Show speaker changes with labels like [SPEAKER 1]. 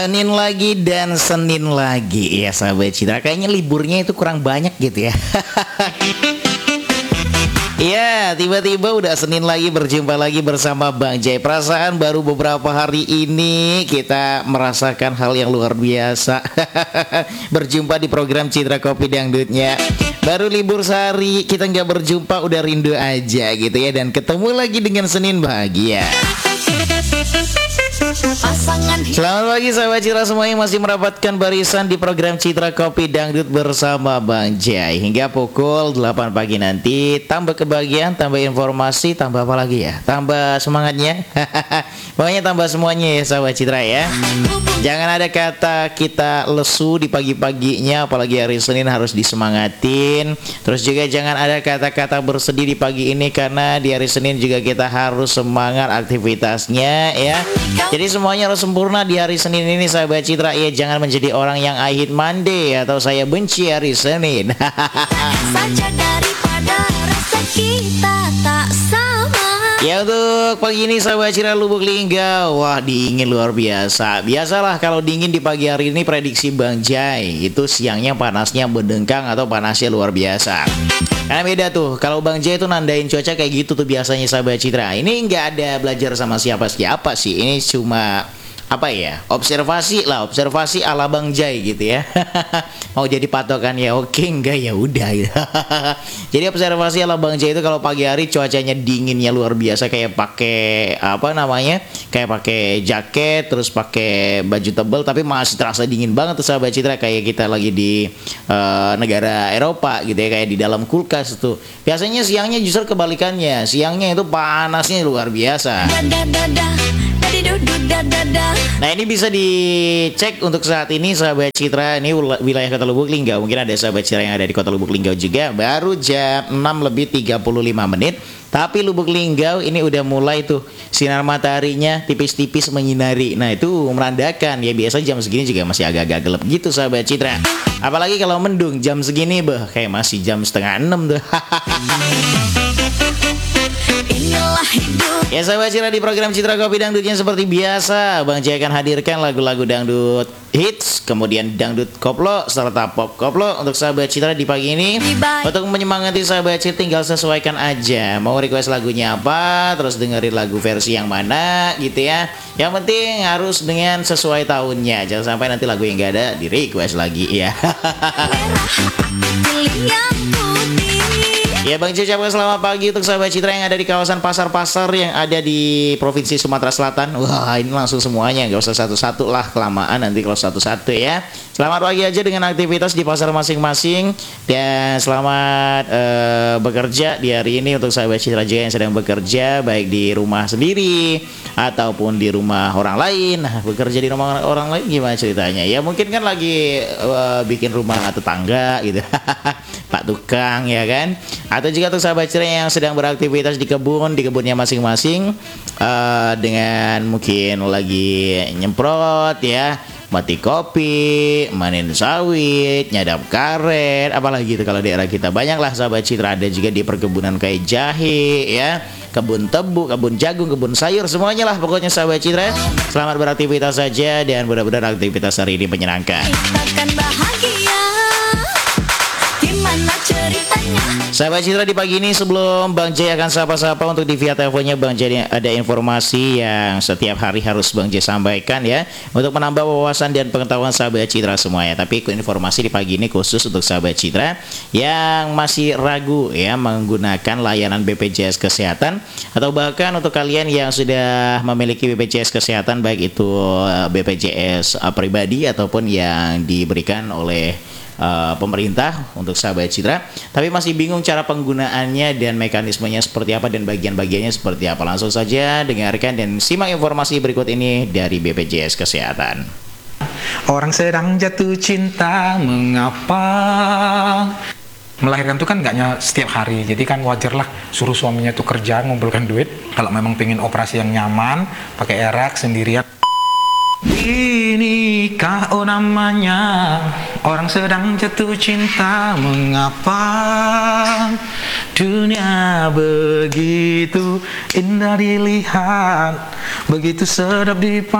[SPEAKER 1] Senin lagi dan Senin lagi ya sahabat Citra. Kayaknya liburnya itu kurang banyak gitu ya. Ya, tiba-tiba udah Senin lagi, berjumpa lagi bersama Bang Jai. Perasaan baru beberapa hari ini kita merasakan hal yang luar biasa. Berjumpa di program Citra Kopi Dangdutnya. Baru libur sehari, kita nggak berjumpa udah rindu aja gitu ya. Dan ketemu lagi dengan Senin bahagia. Selamat pagi sahabat Citra semua yang masih mendapatkan barisan di program Citra Kopi Dangdut bersama Bang Jai. Hingga pukul 8 pagi nanti, tambah kebahagiaan, tambah informasi, tambah apa lagi ya? Tambah semangatnya. Pokoknya tambah semuanya ya sahabat Citra ya. Jangan ada kata kita lesu di pagi-paginya, apalagi hari Senin harus disemangatin. Terus juga jangan ada kata-kata bersedih di pagi ini, karena di hari Senin juga kita harus semangat aktivitasnya ya. Jadi semuanya harus sempurna di hari Senin ini sahabat Citra ya. Jangan menjadi orang yang I hate Monday atau saya benci hari Senin. Saja daripada rasa kita tak sama. Ya, untuk pagi ini sahabat Citra Lubuk Linggau, wah dingin luar biasa. Biasalah kalau dingin di pagi hari ini, prediksi Bang Jai itu siangnya panasnya berdengkang atau panasnya luar biasa. Karena beda tuh, kalau Bang Jai itu nandain cuaca kayak gitu tuh biasanya sahabat Citra. Ini nggak ada belajar sama siapa-siapa sih, ini cuma apa ya, observasi ala Bang Jai gitu ya. Mau jadi patokan ya oke, enggak ya udah gitu. Jadi observasi ala Bang Jai itu kalau pagi hari cuacanya dinginnya luar biasa, kayak pakai apa namanya, kayak pakai jaket terus pakai baju tebal tapi masih terasa dingin banget tuh sahabat Citra, kayak kita lagi di negara Eropa gitu ya, kayak di dalam kulkas tuh. Biasanya siangnya justru kebalikannya, siangnya itu panasnya luar biasa. Nah ini bisa dicek untuk saat ini sahabat Citra. Ini wilayah Kota Lubuk Linggau. Mungkin ada sahabat Citra yang ada di Kota Lubuk Linggau juga. Baru jam 6:35 menit. Tapi Lubuk Linggau ini udah mulai tuh sinar mataharinya tipis-tipis menyinari. Nah itu merandakan ya, biasa jam segini juga masih agak-agak gelap gitu sahabat Citra. Apalagi kalau mendung jam segini kayak masih jam 5:30 tuh. Ya sahabat Citra, di program Citra Kopi Dangdutnya seperti biasa Bang Jai akan hadirkan lagu-lagu dangdut hits, kemudian dangdut koplo serta pop koplo untuk sahabat Citra di pagi ini. Untuk menyemangati sahabat Citra, tinggal sesuaikan aja mau request lagunya apa, terus dengerin lagu versi yang mana gitu ya. Yang penting harus dengan sesuai tahunnya, jangan sampai nanti lagu yang gak ada di request lagi ya. Ya Bang Jai ucapkan selamat pagi untuk sahabat Citra yang ada di kawasan pasar-pasar yang ada di Provinsi Sumatera Selatan. Wah ini langsung semuanya, gak usah satu-satu lah, kelamaan nanti kalau satu-satu ya. Selamat pagi aja dengan aktivitas di pasar masing-masing. Dan selamat bekerja di hari ini untuk sahabat Citra juga yang sedang bekerja, baik di rumah sendiri ataupun di rumah orang lain. Nah bekerja di rumah orang lain gimana ceritanya? Ya mungkin kan lagi bikin rumah tetangga gitu. Pak tukang ya kan. Atau juga untuk sahabat Citra yang sedang beraktivitas di kebunnya masing-masing, dengan mungkin lagi nyemprot ya, mati kopi, manen sawit, nyadap karet, apalagi itu kalau daerah kita. Banyaklah sahabat Citra, ada juga di perkebunan kayak jahe ya, kebun tebu, kebun jagung, kebun sayur, semuanya lah pokoknya sahabat Citra. Selamat beraktivitas saja dan mudah-mudahan aktivitas hari ini menyenangkan. Sahabat Citra, di pagi ini sebelum Bang Jai akan sapa-sapa untuk di via teleponnya Bang Jai, ada informasi yang setiap hari harus Bang Jai sampaikan ya, untuk menambah wawasan dan pengetahuan sahabat Citra semuanya. Tapi informasi di pagi ini khusus untuk sahabat Citra yang masih ragu ya menggunakan layanan BPJS Kesehatan, atau bahkan untuk kalian yang sudah memiliki BPJS Kesehatan, baik itu BPJS pribadi ataupun yang diberikan oleh pemerintah untuk sahabat Citra, tapi masih bingung cara penggunaannya dan mekanismenya seperti apa dan bagian-bagiannya seperti apa. Langsung saja dengarkan dan simak informasi berikut ini dari BPJS Kesehatan.
[SPEAKER 2] Orang sedang jatuh cinta, mengapa? Melahirkan itu kan nggaknya setiap hari, jadi kan wajar lah suruh suaminya tuh kerja ngumpulkan duit. Kalau memang pengen operasi yang nyaman, pakai erak sendirian. Inikah namanya orang sedang jatuh cinta, mengapa dunia begitu indah dilihat, begitu sedap dipandang.